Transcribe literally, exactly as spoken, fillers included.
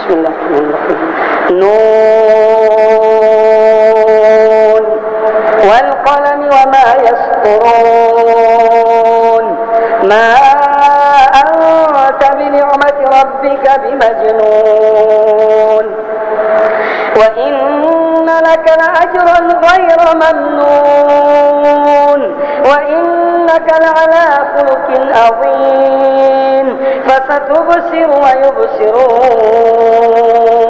بسم الله الرحمن الرحيم. نون والقلم وما يسطرون ما أنت بنعمة ربك بمجنون وإن لك لأجرا غير ممنون وإنك لعلى خلق عظيم فستبصر ويبصرون